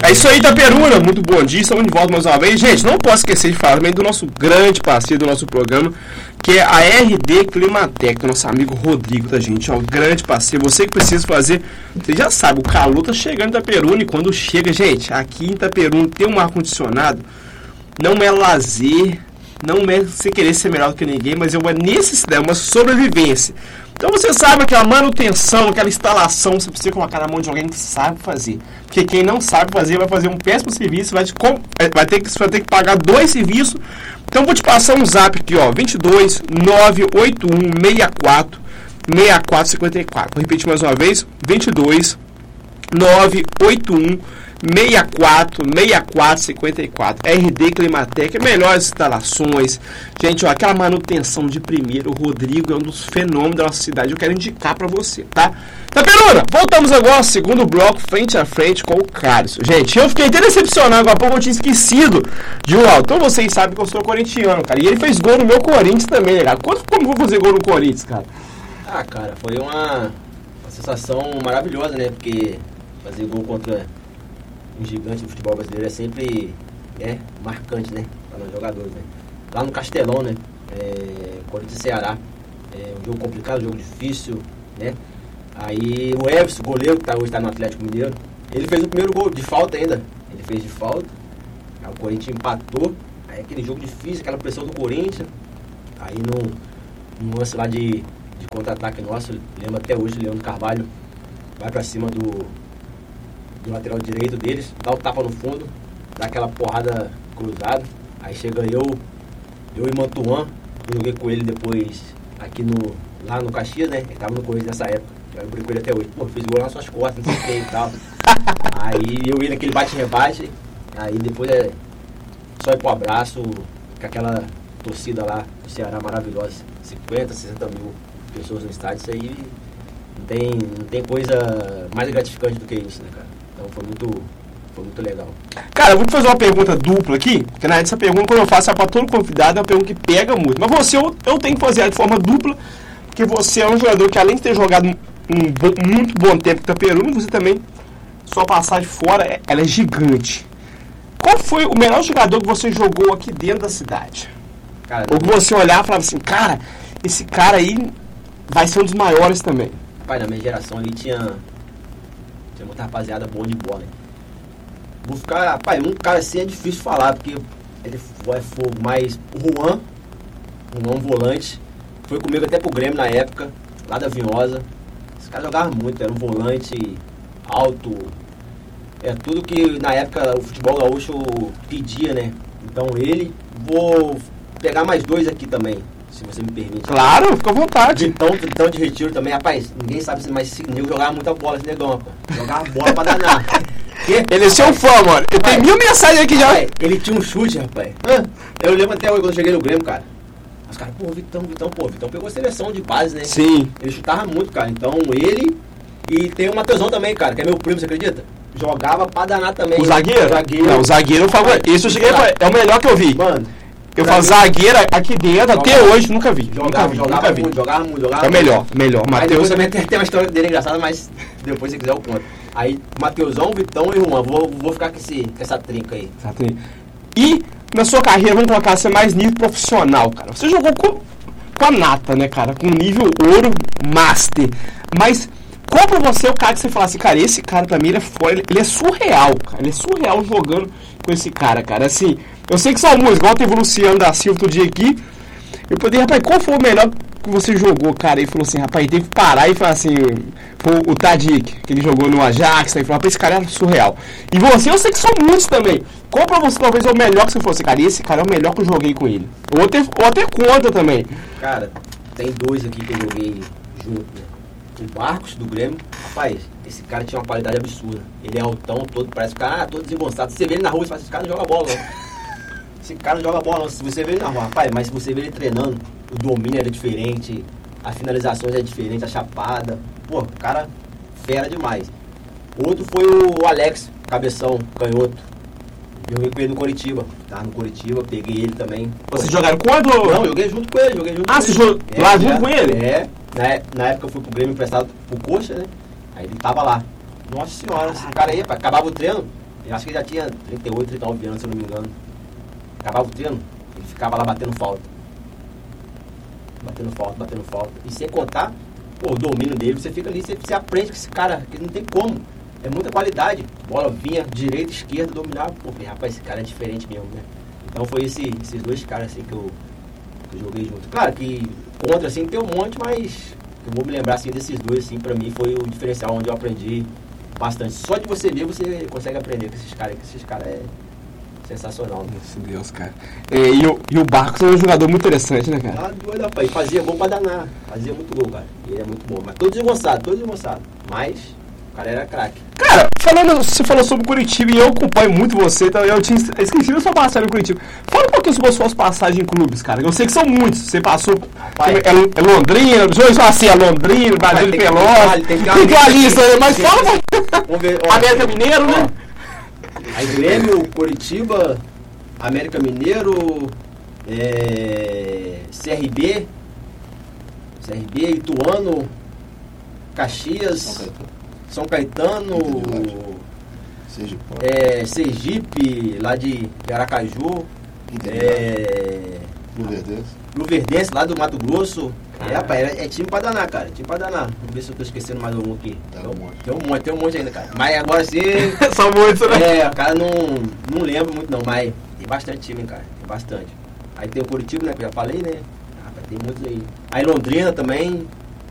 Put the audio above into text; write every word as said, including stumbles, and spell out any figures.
É isso aí, Itaperuna. Muito bom dia. Estamos de volta mais uma vez. Gente, não posso esquecer de falar também do nosso grande parceiro do nosso programa, que é a R D Climatec, do nosso amigo Rodrigo, da gente. É um grande parceiro. Você que precisa fazer, você já sabe, o calor tá chegando em Itaperuna. E quando chega, gente, aqui em Itaperuna tem um ar-condicionado. Não é lazer, não é você querer ser melhor do que ninguém, mas é uma necessidade, é uma sobrevivência. Então você sabe que a manutenção, aquela instalação, você precisa colocar na mão de alguém que sabe fazer. Porque quem não sabe fazer vai fazer um péssimo serviço, vai, te, vai, ter, que, vai ter que pagar dois serviços. Então vou te passar um zap aqui, ó, vinte e dois, nove oito um, seis quatro, seis quatro cinco quatro. Vou repetir mais uma vez, vinte e dois, nove oito um, seis quatro, seis quatro cinco quatro. R D Climatec, melhores instalações. Gente, ó, aquela manutenção de primeiro. O Rodrigo é um dos fenômenos da nossa cidade. Eu quero indicar pra você, tá? Itaperuna, voltamos agora ao segundo bloco, frente a frente com o Cássio. Gente, eu fiquei até decepcionado. Agora há pouco eu tinha esquecido de um alto. Então vocês sabem que eu sou corintiano, cara. E ele fez gol no meu Corinthians também, né, cara? Quanto, como vou fazer gol no Corinthians, cara? Ah, cara, foi uma, uma sensação maravilhosa, né? Porque fazer gol contra um gigante do futebol brasileiro é sempre, né, marcante, né, para os jogadores, né. Lá no Castelão, né, é, Corinthians e Ceará, é um jogo complicado, um jogo difícil, né. Aí o Everson, goleiro, que tá, hoje está no Atlético Mineiro, ele fez o primeiro gol de falta ainda, ele fez de falta, aí o Corinthians empatou, aí aquele jogo difícil, aquela pressão do Corinthians, aí no, no lance lá de, de contra-ataque nosso, lembro até hoje, o Leandro Carvalho vai para cima do do lateral direito deles, dá o tapa no fundo, dá aquela porrada cruzada, aí chega eu, eu e Mantuan, eu joguei com ele depois aqui no, lá no Caxias, né, ele tava no Corinthians nessa época, eu brinco com ele até hoje, pô, fiz gol nas suas costas, não sei o que e tal, aí eu e ele naquele bate-rebate, aí depois é só ir pro abraço, com aquela torcida lá do Ceará maravilhosa, cinquenta, sessenta mil pessoas no estádio, isso aí não tem, não tem coisa mais gratificante do que isso, né, cara. Então foi muito, foi muito legal. Cara, eu vou te fazer uma pergunta dupla aqui, porque na essa pergunta, quando eu faço é para todo convidado, é uma pergunta que pega muito. Mas você, eu, eu tenho que fazer ela de forma dupla, porque você é um jogador que, além de ter jogado um, um bom, muito bom tempo com o Itaperuna, você também, sua passagem fora, ela é gigante. Qual foi o melhor jogador que você jogou aqui dentro da cidade? Cara, ou que você olhar e falava assim, cara, esse cara aí vai ser um dos maiores também. Pai, na minha geração ali tinha... Tinha muita rapaziada boa de bola, hein? Vou ficar, rapaz, um cara assim é difícil falar, porque ele é fogo, mas o Juan, o Juan volante, foi comigo até pro Grêmio na época, lá da Vinhosa. Esse cara jogava muito, era um volante alto, é tudo que na época o futebol gaúcho pedia, né? Então ele, vou pegar mais dois aqui também, se você me permite. Claro, fica à vontade. Então, então de retiro também, rapaz, ninguém sabe se mais esse nego jogava muita bola, esse negão, rapaz. Jogava bola pra danar. Ele é seu fã, mano. Eu tenho mil mensagens aqui já. Rapaz, ele tinha um chute, rapaz. Eu lembro até hoje quando eu cheguei no Grêmio, cara. Os caras, pô, Vitão, Vitão, pô, Vitão pegou a seleção de base, né? Sim. Ele chutava muito, cara. Então ele e tem o Matheusão também, cara, que é meu primo, você acredita? Jogava pra danar também. O zagueiro? O zagueiro. Não, o zagueiro, eu falo, esse eu cheguei, é o melhor que eu vi. Mano. Eu falo zagueiro aqui dentro, jogava, até hoje, nunca vi. Jogava, nunca vi, jogava nunca vi. muito, jogava muito, jogava É o melhor, melhor. Mas Matheus também tem, tem uma história dele engraçada, mas depois se quiser eu conto. Aí, Matheusão, Vitão e Juan, vou, vou ficar com, esse, com essa trinca aí. E na sua carreira, vamos colocar, você mais nível profissional, cara. Você jogou com, com a nata, né, cara? Com nível ouro, master. Mas qual pra você é o cara que você fala assim, cara, esse cara pra mim ele é fora, ele, ele é surreal, cara. Ele é surreal jogando com esse cara, cara. Assim, eu sei que são músicos, igual teve o Luciano da Silva outro dia aqui. Eu poderia, rapaz, qual foi o melhor que você jogou, cara? Ele falou assim, rapaz, teve que parar e falar assim, foi o Tadic, que ele jogou no Ajax, aí falou, rapaz, esse cara é surreal. E você, eu sei que são muitos também. Qual pra você talvez é o melhor que você fosse, cara? Esse cara é o melhor que eu joguei com ele. Ou até, ou até conta também. Cara, tem dois aqui que eu joguei junto, né? O Marcos, do Grêmio, rapaz, esse cara tinha uma qualidade absurda. Ele é altão todo, parece que o cara, ah, todo desengonçado. Você vê ele na rua, você fala, esse cara não joga bola, não. Esse cara não joga bola, não. Se você vê ele na rua, rapaz, mas se você vê ele treinando, o domínio era diferente, a finalização era diferente, a chapada. Pô, o cara fera demais. Outro foi o Alex, cabeção, canhoto. Eu joguei com ele no Coritiba. Tava no Coritiba, peguei ele também. Vocês jogaram quando? Não, joguei junto com ele, joguei junto ah, com você ele. jogou É, lá já, junto com ele? É, na, na época eu fui pro Grêmio emprestado pro Coxa, né? Aí ele tava lá. Nossa senhora, esse cara aí, rapaz, acabava o treino, Eu acho que ele já tinha trinta e oito, trinta e nove anos, se eu não me engano. Acabava o treino, ele ficava lá batendo falta. Batendo falta, batendo falta. E sem contar, pô, o domínio dele, você fica ali, você, você aprende com esse cara, que não tem como. É muita qualidade. Bola vinha, direita, esquerda, dominava. Pô, rapaz, esse cara é diferente mesmo, né? Então foi esse, esses dois caras assim que eu, que eu joguei junto. Claro que contra assim tem um monte, mas eu vou me lembrar assim desses dois, assim, pra mim foi o diferencial onde eu aprendi bastante. Só de você ver, você consegue aprender com esses caras, que esses caras é sensacional, né? Nossa Deus, cara. E, e, o, e o Barcos é um jogador muito interessante, né, cara? Ah, doido, rapaz. Fazia gol pra danar. Fazia muito gol, cara. Ele é muito bom. Mas todo desgonçado, todo desgonçado. Mas o cara era craque. Cara, falando, você falou sobre Curitiba e eu acompanho muito você, então eu tinha esquecido a sua passagem no Curitiba. Fala um pouquinho sobre as suas passagens em clubes, cara. Eu sei que são muitos. Você passou. Rapaz, é, é Londrina, eu só assim, é Londrina, Brasil de Pelotas. Tem que tem que uma lista, né? Mas Sim. fala. Vamos ver. Ó, América Mineiro, né? Aí Grêmio, Curitiba, América Mineiro, é, C R B, C R B, Ituano, Caxias, São Caetano, Sergipe, é, Sergipe, lá de Aracaju, é, Luverdense. Luverdense, lá do Mato Grosso. É, rapaz, é, é time pra danar, cara, time pra danar. Vamos ver se eu tô esquecendo mais algum aqui. Tem Tem um monte. Tem um monte, tem um monte ainda, cara. Mas agora sim... São muitos, né? É, o cara não, não lembra muito não, mas tem bastante time, cara, tem bastante. Aí tem o Curitiba, né, que eu já falei, né? Ah, tem muitos aí. Aí Londrina também,